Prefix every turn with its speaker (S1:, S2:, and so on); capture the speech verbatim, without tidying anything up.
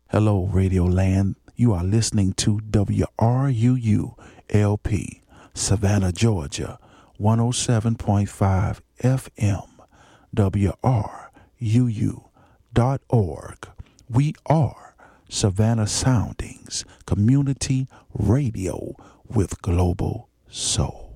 S1: Hello, Radio Land. You are listening to W R U U L P, Savannah, Georgia, one oh seven point five F M, W R U U dot org. We are Savannah Soundings Community Radio with Global Soul.